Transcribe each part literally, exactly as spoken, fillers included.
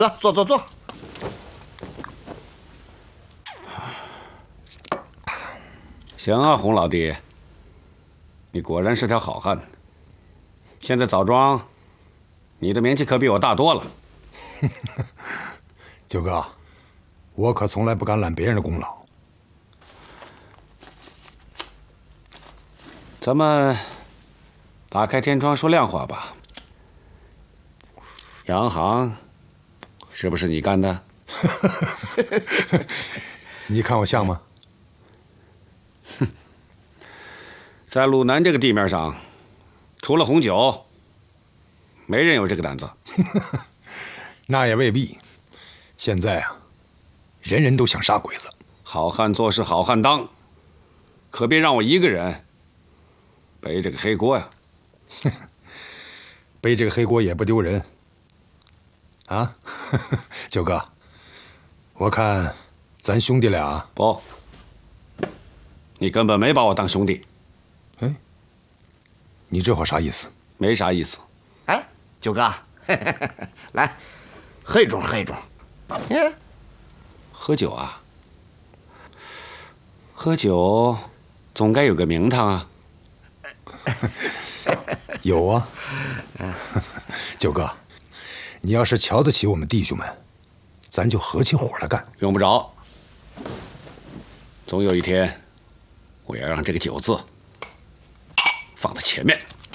来，坐坐坐。 行啊，洪老弟，你果然是条好汉。现在枣庄，你的名气可比我大多了。 九哥，我可从来不敢揽别人的功劳。 咱们打开天窗说亮话吧。洋行是不是你干的？ 你看我像吗？ 哼，在鲁南这个地面上，除了红酒，没人有这个胆子。 那也未必。现在啊，人人都想杀鬼子。 好汉做事好汉当，可别让我一个人背这个黑锅呀！ 背这个黑锅也不丢人。啊，九哥，我看咱兄弟俩不，你根本没把我当兄弟。 哎，你这话啥意思？ 没啥意思。 哎，九哥，来，喝一盅，喝一盅。嗯， 喝酒啊？喝酒总该有个名堂啊。 有啊，九哥，你要是瞧得起我们弟兄们，咱就合起伙来干。 用不着，总有一天，我要让这个酒字放在前面。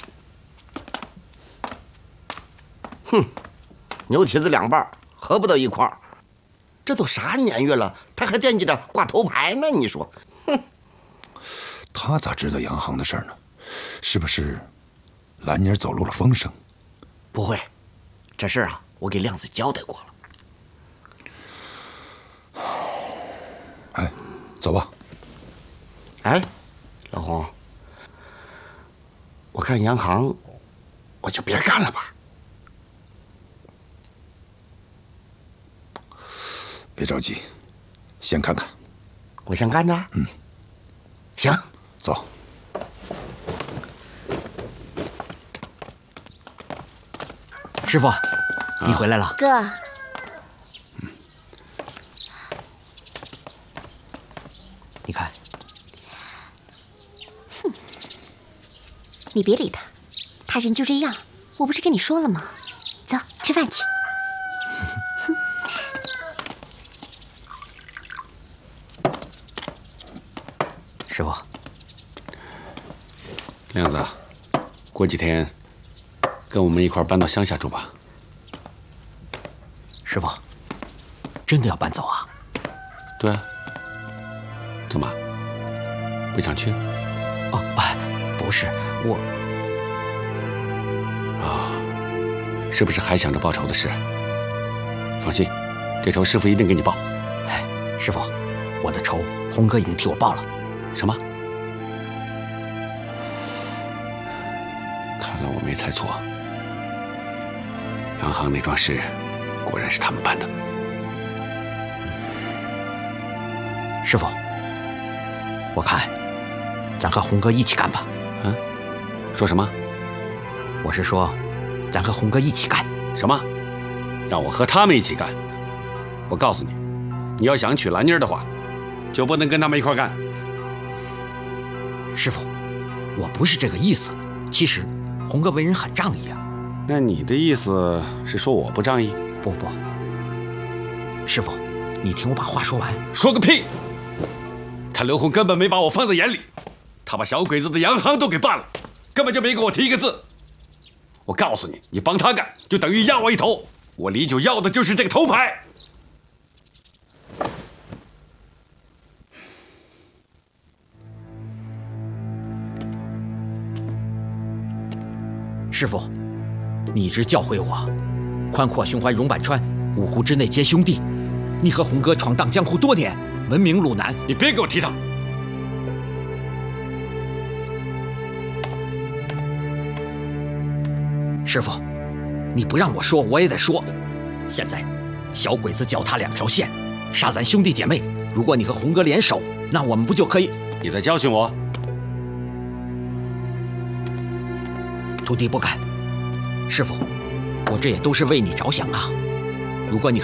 哼，牛蹄子两半，合不到一块儿。这都啥年月了，他还惦记着挂头牌呢？你说，哼。 他咋知道洋行的事儿呢？是不是兰妮儿走漏了风声？ 不会，这事儿啊，我给亮子交代过了。 哎，走吧。 哎，老洪，我看洋行，我就别干了吧。 别着急，先看看。 我先干着。 嗯， 行， 走。 师傅，你回来了。 哥， 你看， 哼，你别理他，他人就这样。我不是跟你说了吗？走，吃饭去。 师傅， 亮子，过几天跟我们一块搬到乡下住吧。 师傅，真的要搬走啊？ 对啊。怎么？不想去？ 哦，哎，不是我。 啊，是不是还想着报仇的事？放心，这仇师傅一定给你报。 哎，师傅，我的仇洪哥已经替我报了。 什么？看来我没猜错，洋行那桩事果然是他们办的。 师傅，我看咱和洪哥一起干吧。 嗯，说什么？ 我是说，咱和洪哥一起干。 什么？让我和他们一起干？我告诉你，你要想娶兰妮儿的话，就不能跟他们一块干。 师傅，我不是这个意思。其实，洪哥为人很仗义啊。 那你的意思是说我不仗义？ 不不，师傅，你听我把话说完。 说个屁！他刘洪根本没把我放在眼里，他把小鬼子的洋行都给办了，根本就没给我提一个字。我告诉你，你帮他干，就等于压我一头。我李九要的就是这个头牌。 师傅，你一直教诲我，宽阔胸怀荣百川，五湖之内皆兄弟。你和洪哥闯荡江湖多年，闻名鲁南。 你别给我提他。 师傅，你不让我说，我也得说。现在，小鬼子脚踏两条线，杀咱兄弟姐妹。如果你和洪哥联手，那我们不就可以？ 你在教训我？ 徒弟不敢。师傅，我这也都是为你着想啊。如果你和